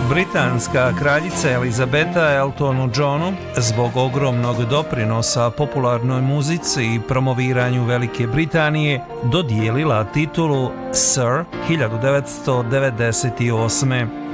Britanska kraljica Elizabeta Eltonu Johnu zbog ogromnog doprinosa popularnoj muzici i promoviranju Velike Britanije dodijelila titulu Sir 1998.